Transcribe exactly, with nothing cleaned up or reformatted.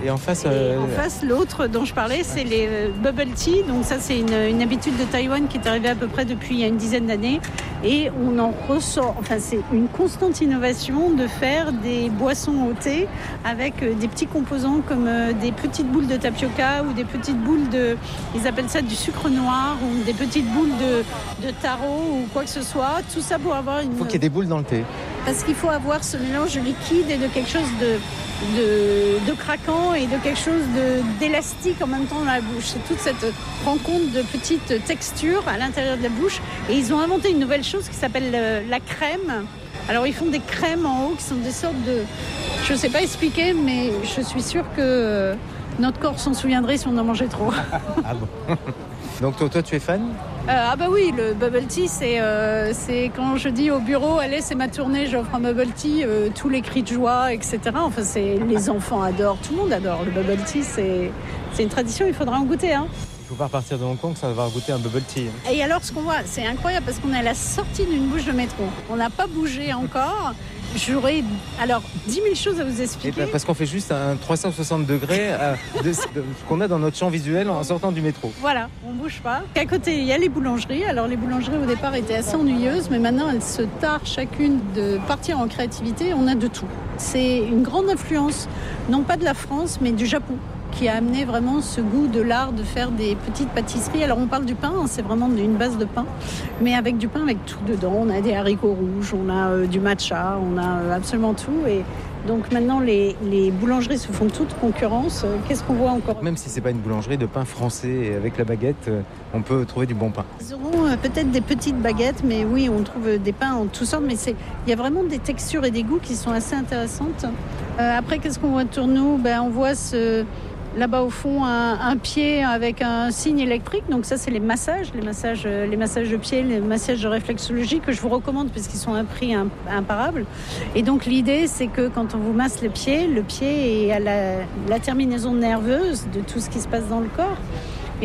Et en face, Et euh... en face, l'autre dont je parlais, c'est les euh, bubble tea. Donc ça, c'est une, une habitude de Taïwan qui est arrivée à peu près depuis il y a une dizaine d'années. Et on en ressort, enfin c'est une constante innovation de faire des boissons au thé avec euh, des petits composants comme euh, des petites boules de tapioca ou des petites boules de, ils appellent ça du sucre noir ou des petites boules de, de taro ou quoi que ce soit. Tout ça pour avoir une... il faut qu'il y ait des boules dans le thé. Parce qu'il faut avoir ce mélange de liquide et de quelque chose de, de, de craquant et de quelque chose de, d'élastique en même temps dans la bouche. C'est toute cette rencontre de petites textures à l'intérieur de la bouche. Et ils ont inventé une nouvelle chose qui s'appelle la crème. Alors ils font des crèmes en haut qui sont des sortes de... Je ne sais pas expliquer, mais je suis sûre que notre corps s'en souviendrait si on en mangeait trop. Ah bon. Donc toi, toi, tu es fan ? Euh, ah bah oui, le bubble tea, c'est, euh, c'est quand je dis au bureau, allez, c'est ma tournée, j'offre un bubble tea, euh, tous les cris de joie, et cetera. Enfin, c'est, les enfants adorent, tout le monde adore le bubble tea, c'est, c'est une tradition, il faudra en goûter. Hein. Il faut pas repartir de Hong Kong sans avoir goûté un bubble tea. Et alors, ce qu'on voit, c'est incroyable parce qu'on est à la sortie d'une bouche de métro. On n'a pas bougé encore. J'aurais alors dix mille choses à vous expliquer. Et parce qu'on fait juste un trois cent soixante degrés euh, de, de, de, qu'on a dans notre champ visuel en sortant du métro. Voilà, on bouge pas. À côté, il y a les boulangeries. Alors les boulangeries au départ étaient assez ennuyeuses, mais maintenant elles se tarent chacune de partir en créativité. On a de tout. C'est une grande influence, non pas de la France, mais du Japon, qui a amené vraiment ce goût de l'art de faire des petites pâtisseries. Alors on parle du pain, hein, c'est vraiment une base de pain, mais avec du pain avec tout dedans. On a des haricots rouges, on a euh, du matcha, on a euh, absolument tout. Et donc maintenant les, les boulangeries se font toutes concurrence. Euh, qu'est-ce qu'on voit encore ? Même si c'est pas une boulangerie de pain français et avec la baguette, euh, on peut trouver du bon pain. Ils auront euh, peut-être des petites baguettes, mais oui, on trouve des pains en toutes sortes. Mais c'est, il y a vraiment des textures et des goûts qui sont assez intéressantes. Euh, après, qu'est-ce qu'on voit autour de nous ? Ben, on voit ce... Là-bas au fond, un, un pied avec un signe électrique. Donc ça, c'est les massages, les massages, les massages de pied, les massages de réflexologie que je vous recommande parce qu'ils sont à un prix imparable. Et donc l'idée, c'est que quand on vous masse le pied, le pied est à la, la terminaison nerveuse de tout ce qui se passe dans le corps.